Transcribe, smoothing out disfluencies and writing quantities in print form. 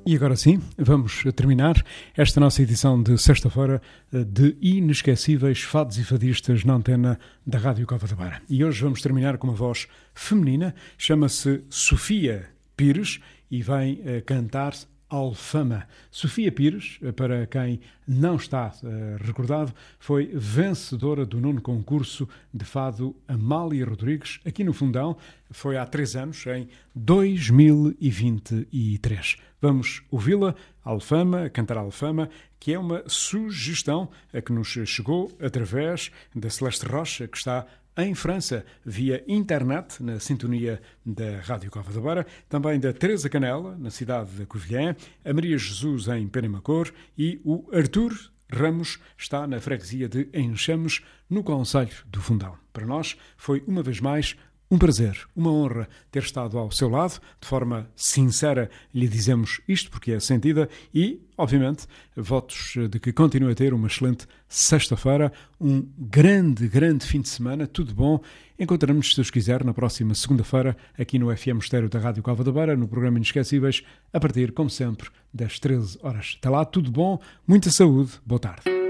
E agora sim, vamos terminar esta nossa edição de sexta-feira de inesquecíveis fados e fadistas na antena da Rádio Cova da Beira. E hoje vamos terminar com uma voz feminina, chama-se Sofia Pires e vem cantar Alfama. Sofia Pires, para quem não está recordado, foi vencedora do 9º concurso de fado Amália Rodrigues, aqui no Fundão. Foi há 3 anos, em 2023. Vamos ouvi-la, Alfama, cantar Alfama, que é uma sugestão a que nos chegou através da Celeste Rocha, que está em França, via internet, na sintonia da Rádio Cova da Beira, também da Teresa Canela, na cidade de Covilhã, a Maria Jesus, em Penamacor, e o Artur Ramos está na freguesia de Enxames, no concelho do Fundão. Para nós foi, uma vez mais, um prazer, uma honra ter estado ao seu lado. De forma sincera lhe dizemos isto porque é sentida e, obviamente, votos de que continue a ter uma excelente sexta-feira, um grande fim de semana, tudo bom. Encontramos-nos, se Deus quiser, na próxima segunda-feira, aqui no FM Estéreo da Rádio Cova da Beira, no programa Inesquecíveis, a partir, como sempre, das 13 horas. Até lá, tudo bom, muita saúde, boa tarde.